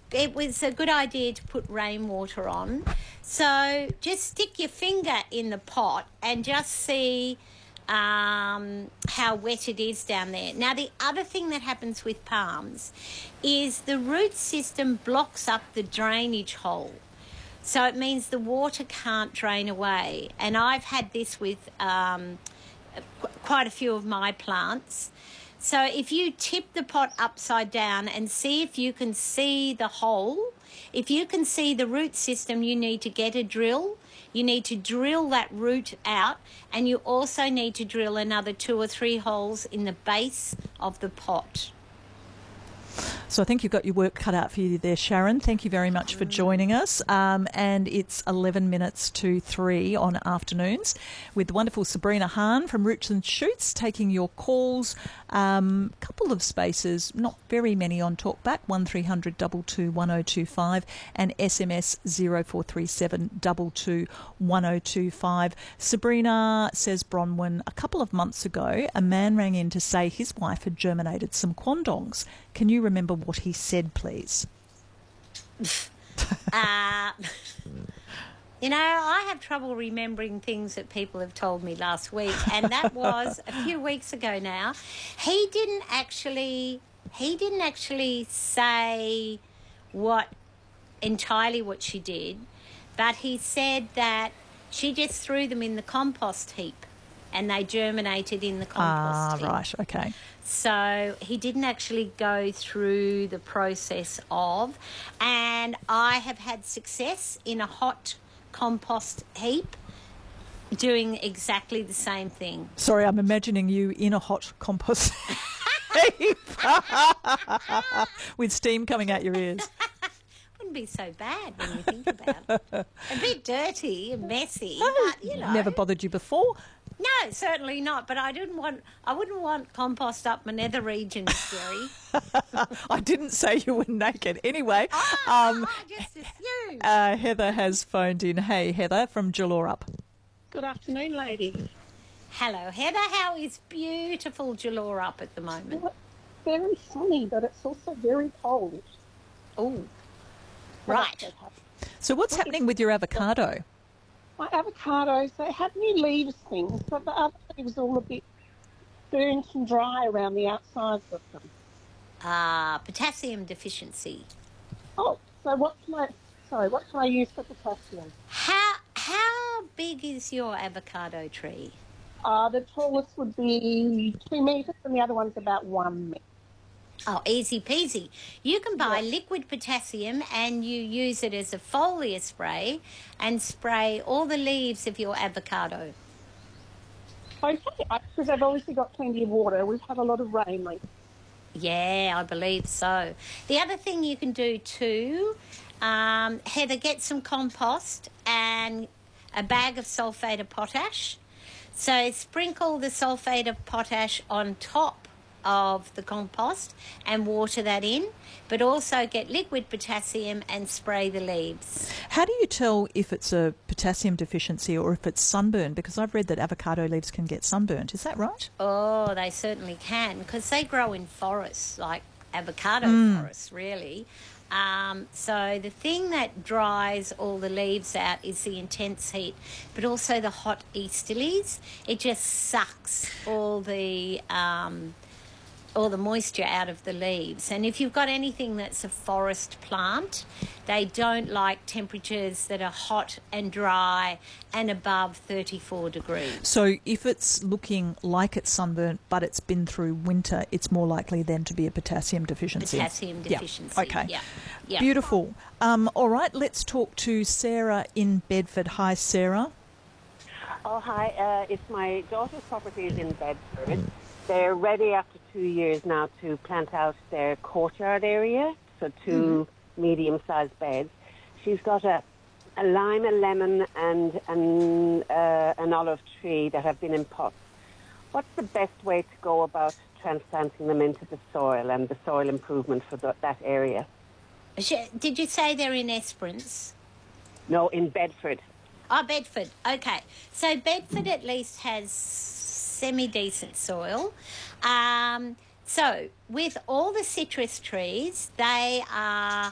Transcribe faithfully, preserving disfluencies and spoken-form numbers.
it was a good idea to put rainwater on. So just stick your finger in the pot and just see um, how wet it is down there. Now, the other thing that happens with palms is the root system blocks up the drainage hole. So it means the water can't drain away. And I've had this with um, qu- quite a few of my plants. So if you tip the pot upside down and see if you can see the hole, if you can see the root system, you need to get a drill. You need to drill that root out, and you also need to drill another two or three holes in the base of the pot. So I think you've got your work cut out for you there, Sharon. Thank you very much for joining us. Um, and it's eleven minutes to three on afternoons with the wonderful Sabrina Hahn from Roots and Shoots taking your calls. A um, couple of spaces, not very many on talkback, one three hundred two two one oh two five and S M S zero four three seven two two one oh two five. Sabrina says, Bronwyn, a couple of months ago, a man rang in to say his wife had germinated some quandongs. Can you remember what he said, please? uh, you know, I have trouble remembering things that people have told me last week, and that was a few weeks ago now. He didn't actually, he didn't actually say what entirely what she did, but he said that she just threw them in the compost heap, and they germinated in the compost ah, heap. Ah, right, okay. So he didn't actually go through the process of, and I have had success in a hot compost heap doing exactly the same thing. Sorry, I'm imagining you in a hot compost heap with steam coming out your ears. Wouldn't be so bad when you think about it. A bit dirty and messy, but you know. Never bothered you before? No, certainly not. But I didn't want. I wouldn't want compost up my nether regions, Jerry. I didn't say you were naked. Anyway, oh, um, I just assumed. Uh, Heather has phoned in. Hey, Heather from Jallurup. Good afternoon, ladies. Hello, Heather. How is beautiful Jallurup at the moment? Well, very sunny, but it's also very cold. Oh, right. So what's happening with your avocado? My avocados, they have new leaves things, but the other leaves are all a bit burnt and dry around the outsides of them. Ah, uh, potassium deficiency. Oh, so what can I, sorry, what can I use for potassium? How how big is your avocado tree? Uh, the tallest would be two metres and the other one's about one metre. Oh, easy peasy. You can buy yeah. liquid potassium and you use it as a foliar spray and spray all the leaves of your avocado. Okay, because I've obviously got plenty of water. We've had a lot of rain lately. Yeah, I believe so. The other thing you can do too, um, Heather, get some compost and a bag of sulphate of potash. So sprinkle the sulphate of potash on top of the compost and water that in, but also get liquid potassium and spray the leaves. How do you tell if it's a potassium deficiency or if it's sunburn? Because I've read that avocado leaves can get sunburnt. Is that right? Oh, they certainly can, because they grow in forests, like avocado mm. forests, really. Um, so the thing that dries all the leaves out is the intense heat, but also the hot easterlies. It just sucks all the um, all the moisture out of the leaves. And if you've got anything that's a forest plant, they don't like temperatures that are hot and dry and above thirty-four degrees. So if it's looking like it's sunburnt but it's been through winter, it's more likely then to be a potassium deficiency. Potassium deficiency, yeah. Okay. Yeah. Yeah. Beautiful. Um, all right, let's talk to Sarah in Bedford. Hi, Sarah. Oh, hi. Uh, it's my daughter's properties in Bedford. They're ready after two years now to plant out their courtyard area, so two mm-hmm. medium-sized beds. She's got a, a lime, a lemon, and an, uh, an olive tree that have been in pots. What's the best way to go about transplanting them into the soil and the soil improvement for the, that area? Did you say they're in Esperance? No, in Bedford. Oh, Bedford. Okay. So Bedford at least has semi-decent soil. Um, so with all the citrus trees, they are